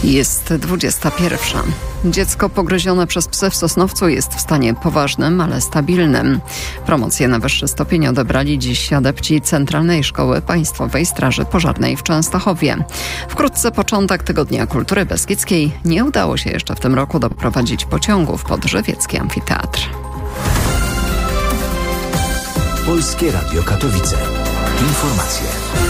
Jest 21. Dziecko pogryzione przez psy w Sosnowcu jest w stanie poważnym, ale stabilnym. Promocję na wyższy stopień odebrali dziś adepci Centralnej Szkoły Państwowej Straży Pożarnej w Częstochowie. Wkrótce początek Tygodnia Kultury Beskidzkiej. Nie udało się jeszcze w tym roku doprowadzić pociągów pod żywiecki amfiteatr. Polskie Radio Katowice. Informacje.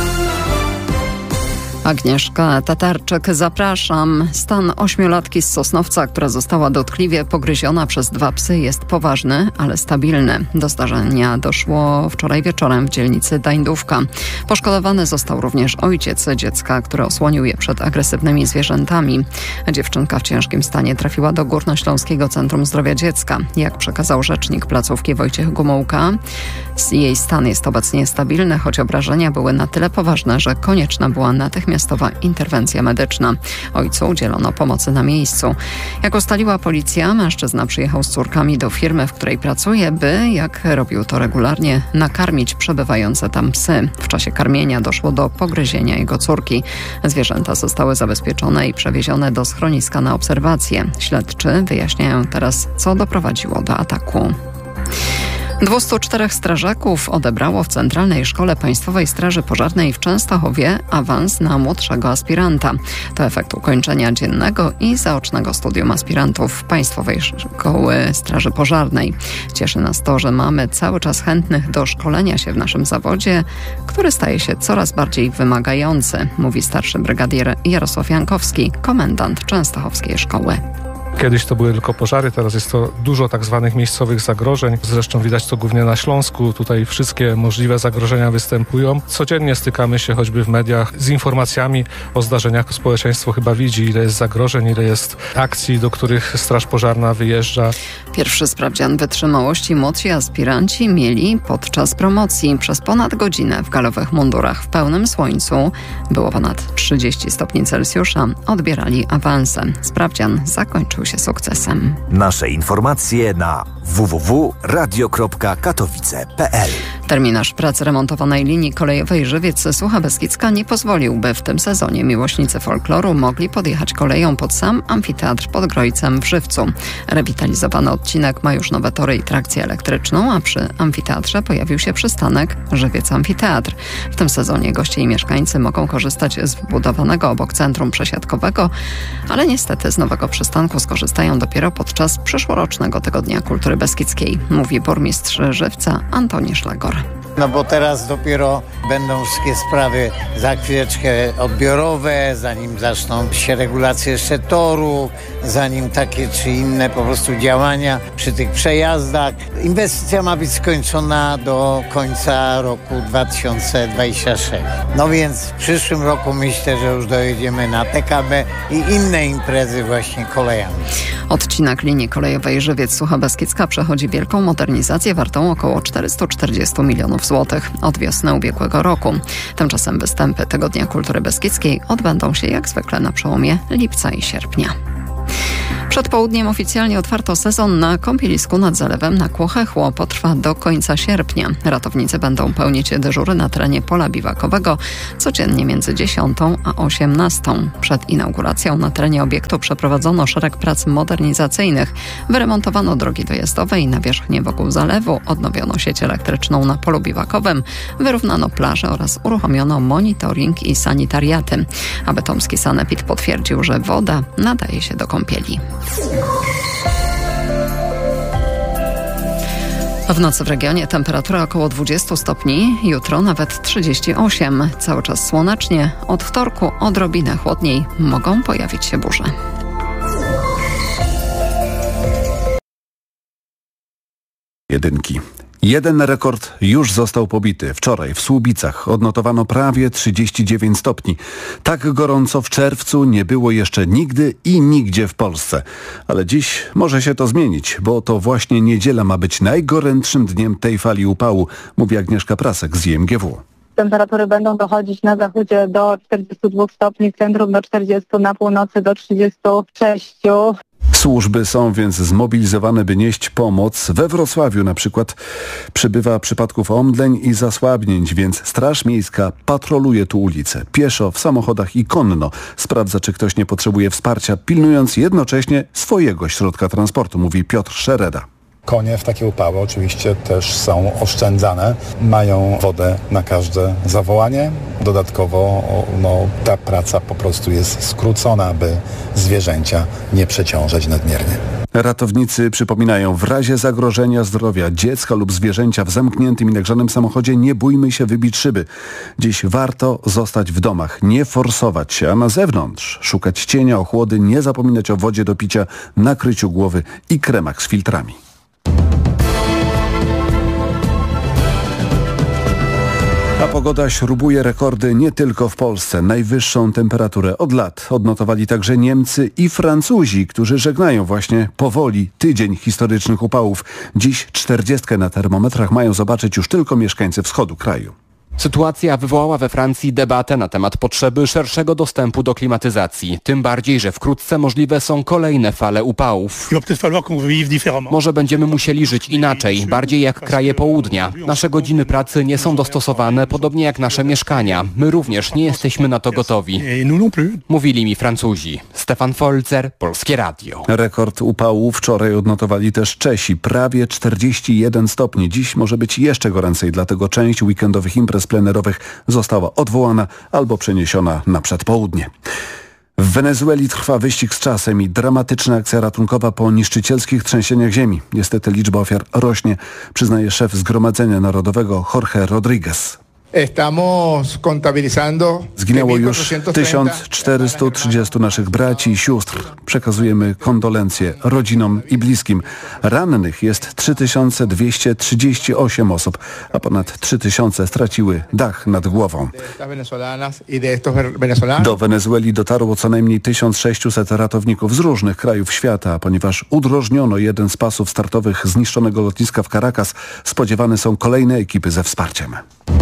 Agnieszka Tatarczyk, zapraszam. Stan 8-latki z Sosnowca, która została dotkliwie pogryziona przez 2 psy, jest poważny, ale stabilny. Do zdarzenia doszło wczoraj wieczorem w dzielnicy Dańdówka. Poszkodowany został również ojciec dziecka, który osłonił je przed agresywnymi zwierzętami. Dziewczynka w ciężkim stanie trafiła do Górnośląskiego Centrum Zdrowia Dziecka. Jak przekazał rzecznik placówki Wojciech Gomułka, jej stan jest obecnie stabilny, choć obrażenia były na tyle poważne, że konieczna była natychmiastowa interwencja medyczna. Ojcu udzielono pomocy na miejscu. Jak ustaliła policja, mężczyzna przyjechał z córkami do firmy, w której pracuje, by, jak robił to regularnie, nakarmić przebywające tam psy. W czasie karmienia doszło do pogryzienia jego córki. Zwierzęta zostały zabezpieczone i przewiezione do schroniska na obserwację. Śledczy wyjaśniają teraz, co doprowadziło do ataku. 204 strażaków odebrało w Centralnej Szkole Państwowej Straży Pożarnej w Częstochowie awans na młodszego aspiranta. To efekt ukończenia dziennego i zaocznego studium aspirantów Państwowej Szkoły Straży Pożarnej. Cieszy nas to, że mamy cały czas chętnych do szkolenia się w naszym zawodzie, który staje się coraz bardziej wymagający, mówi starszy brygadier Jarosław Jankowski, komendant Częstochowskiej Szkoły. Kiedyś to były tylko pożary, teraz jest to dużo tak zwanych miejscowych zagrożeń. Zresztą widać to głównie na Śląsku. Tutaj wszystkie możliwe zagrożenia występują. Codziennie stykamy się choćby w mediach z informacjami o zdarzeniach. Społeczeństwo chyba widzi, ile jest zagrożeń, ile jest akcji, do których Straż Pożarna wyjeżdża. Pierwszy sprawdzian wytrzymałości młodsi aspiranci mieli podczas promocji. Przez ponad godzinę w galowych mundurach w pełnym słońcu, było ponad 30 stopni Celsjusza, odbierali awanse. Sprawdzian zakończył się sukcesem. Nasze informacje na www.radio.katowice.pl. Terminarz pracy remontowanej linii kolejowej Żywiec-Sucha Beskidzka nie pozwolił, by w tym sezonie miłośnicy folkloru mogli podjechać koleją pod sam amfiteatr pod Grojcem w Żywcu. Rewitalizowany odcinek ma już nowe tory i trakcję elektryczną, a przy amfiteatrze pojawił się przystanek Żywiec Amfiteatr. W tym sezonie goście i mieszkańcy mogą korzystać z wbudowanego obok centrum przesiadkowego, ale niestety z nowego przystanku skorzystają dopiero podczas przyszłorocznego Tygodnia Kultury Beskidzkiej, mówi burmistrz Żywca Antoni Szlegor. No bo teraz dopiero będą wszystkie sprawy za chwileczkę odbiorowe, zanim zaczną się regulacje jeszcze toru, zanim takie czy inne po prostu działania przy tych przejazdach. Inwestycja ma być skończona do końca roku 2026. No więc w przyszłym roku myślę, że już dojedziemy na PKB i inne imprezy właśnie kolejami. Odcinek linii kolejowej Żywiec-Sucha Beskidzka przechodzi wielką modernizację wartą około 440 milionów złotych od wiosny ubiegłego roku. Tymczasem występy Tygodnia Kultury Beskidzkiej odbędą się jak zwykle na przełomie lipca i sierpnia. Przed południem oficjalnie otwarto sezon na kąpielisku nad zalewem na Kłochechło. Potrwa do końca sierpnia. Ratownicy będą pełnić dyżury na terenie pola biwakowego codziennie między 10 a 18. Przed inauguracją na terenie obiektu przeprowadzono szereg prac modernizacyjnych. Wyremontowano drogi dojazdowe i nawierzchnię wokół zalewu, odnowiono sieć elektryczną na polu biwakowym, wyrównano plaże oraz uruchomiono monitoring i sanitariaty. A bytomski sanepid potwierdził, że woda nadaje się do kąpieli. W nocy w regionie temperatura około 20 stopni, jutro nawet 38. Cały czas słonecznie, od wtorku odrobinę chłodniej mogą pojawić się burze. Jedynki. Jeden rekord już został pobity. Wczoraj w Słubicach odnotowano prawie 39 stopni. Tak gorąco w czerwcu nie było jeszcze nigdy i nigdzie w Polsce. Ale dziś może się to zmienić, bo to właśnie niedziela ma być najgorętszym dniem tej fali upału, mówi Agnieszka Prasek z IMGW. Temperatury będą dochodzić na zachodzie do 42 stopni, w centrum do 40, na północy do 36. Służby są więc zmobilizowane, by nieść pomoc. We Wrocławiu na przykład przybywa przypadków omdleń i zasłabnięć, więc Straż Miejska patroluje tu ulice. Pieszo, w samochodach i konno. Sprawdza, czy ktoś nie potrzebuje wsparcia, pilnując jednocześnie swojego środka transportu, mówi Piotr Szereda. Konie w takie upały oczywiście też są oszczędzane, mają wodę na każde zawołanie. Dodatkowo ta praca po prostu jest skrócona, aby zwierzęcia nie przeciążać nadmiernie. Ratownicy przypominają, w razie zagrożenia zdrowia dziecka lub zwierzęcia w zamkniętym i nagrzanym samochodzie nie bójmy się wybić szyby. Dziś warto zostać w domach, nie forsować się, a na zewnątrz szukać cienia, ochłody, nie zapominać o wodzie do picia, nakryciu głowy i kremach z filtrami. A pogoda śrubuje rekordy nie tylko w Polsce. Najwyższą temperaturę od lat odnotowali także Niemcy i Francuzi, którzy żegnają właśnie powoli tydzień historycznych upałów. Dziś 40 na termometrach mają zobaczyć już tylko mieszkańcy wschodu kraju. Sytuacja wywołała we Francji debatę na temat potrzeby szerszego dostępu do klimatyzacji. Tym bardziej, że wkrótce możliwe są kolejne fale upałów. Może będziemy musieli żyć inaczej, bardziej jak kraje południa. Nasze godziny pracy nie są dostosowane, podobnie jak nasze mieszkania. My również nie jesteśmy na to gotowi. Mówili mi Francuzi. Stefan Folzer, Polskie Radio. Rekord upału wczoraj odnotowali też Czesi. Prawie 41 stopni. Dziś może być jeszcze goręcej, dlatego część weekendowych imprez plenerowych została odwołana albo przeniesiona na przedpołudnie. W Wenezueli trwa wyścig z czasem i dramatyczna akcja ratunkowa po niszczycielskich trzęsieniach ziemi. Niestety liczba ofiar rośnie, przyznaje szef Zgromadzenia Narodowego Jorge Rodriguez. Zginęło już 1430 naszych braci i sióstr. Przekazujemy kondolencje rodzinom i bliskim. Rannych jest 3238 osób, a ponad 3000 straciły dach nad głową. Do Wenezueli dotarło co najmniej 1600 ratowników z różnych krajów świata, ponieważ udrożniono jeden z pasów startowych zniszczonego lotniska w Caracas. Spodziewane są kolejne ekipy ze wsparciem.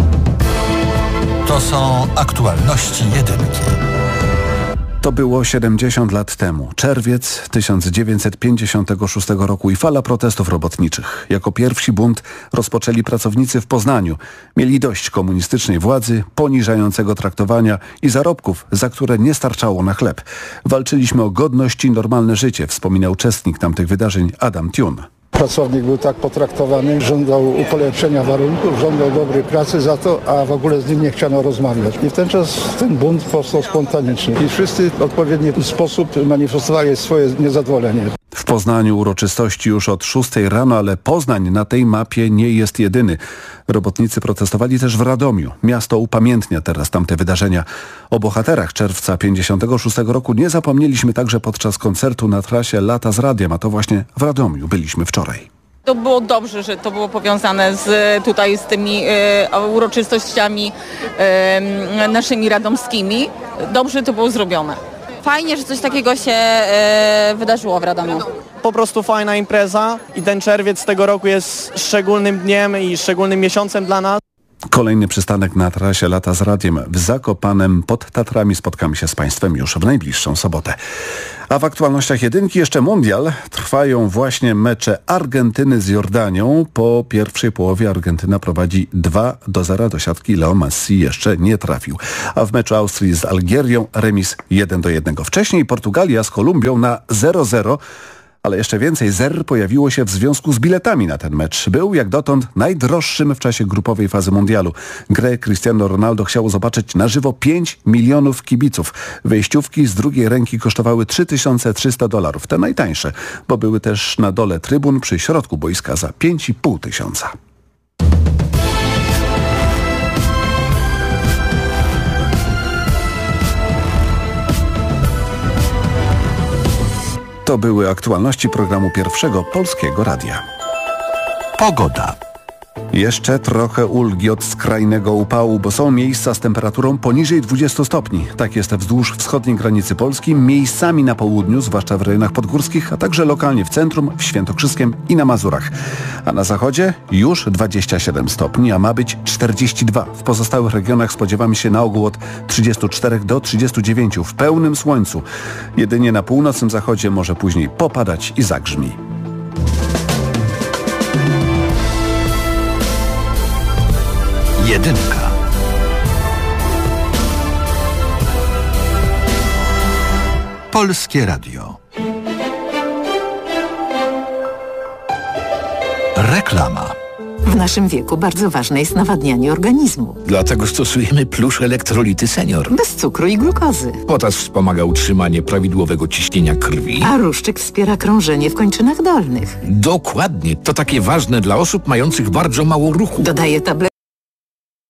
To są aktualności jedynki. To było 70 lat temu. Czerwiec 1956 roku i fala protestów robotniczych. Jako pierwsi bunt rozpoczęli pracownicy w Poznaniu. Mieli dość komunistycznej władzy, poniżającego traktowania i zarobków, za które nie starczało na chleb. Walczyliśmy o godność i normalne życie, wspomina uczestnik tamtych wydarzeń Adam Thun. Pracownik był tak potraktowany, żądał polepszenia warunków, żądał dobrej pracy za to, a w ogóle z nim nie chciano rozmawiać. I w ten czas ten bunt powstał spontanicznie i wszyscy w odpowiedni sposób manifestowali swoje niezadowolenie. W Poznaniu uroczystości już od 6 rano, ale Poznań na tej mapie nie jest jedyny. Robotnicy protestowali też w Radomiu. Miasto upamiętnia teraz tamte wydarzenia. O bohaterach czerwca 56 roku nie zapomnieliśmy także podczas koncertu na trasie Lata z Radiem, a to właśnie w Radomiu byliśmy wczoraj. To było dobrze, że to było powiązane z tymi uroczystościami naszymi radomskimi. Dobrze to było zrobione. Fajnie, że coś takiego się wydarzyło w Radomiu. Po prostu fajna impreza i ten czerwiec tego roku jest szczególnym dniem i szczególnym miesiącem dla nas. Kolejny przystanek na trasie Lata z Radiem w Zakopanem pod Tatrami. Spotkamy się z Państwem już w najbliższą sobotę. A w aktualnościach jedynki jeszcze mundial. Trwają właśnie mecze Argentyny z Jordanią. Po pierwszej połowie Argentyna prowadzi 2-0 do siatki. Leo Messi jeszcze nie trafił. A w meczu Austrii z Algierią remis 1-1. Wcześniej Portugalia z Kolumbią na 0-0. Ale jeszcze więcej zer pojawiło się w związku z biletami na ten mecz. Był jak dotąd najdroższym w czasie grupowej fazy mundialu. Grę Cristiano Ronaldo chciało zobaczyć na żywo 5 milionów kibiców. Wejściówki z drugiej ręki kosztowały $3300. Te najtańsze, bo były też na dole trybun przy środku boiska za 5500. To były aktualności programu Pierwszego Polskiego Radia. Pogoda. Jeszcze trochę ulgi od skrajnego upału, bo są miejsca z temperaturą poniżej 20 stopni. Tak jest wzdłuż wschodniej granicy Polski, miejscami na południu, zwłaszcza w rejonach podgórskich, a także lokalnie w centrum, w Świętokrzyskiem i na Mazurach. A na zachodzie już 27 stopni, a ma być 42. W pozostałych regionach spodziewamy się na ogół od 34 do 39 w pełnym słońcu. Jedynie na północnym zachodzie może później popadać i zagrzmi. Jedynka. Polskie Radio. Reklama. W naszym wieku bardzo ważne jest nawadnianie organizmu. Dlatego stosujemy Plusz Elektrolity Senior. Bez cukru i glukozy. Potas wspomaga utrzymanie prawidłowego ciśnienia krwi. A Ruszczyk wspiera krążenie w kończynach dolnych. Dokładnie. To takie ważne dla osób mających bardzo mało ruchu. Dodaje tabletki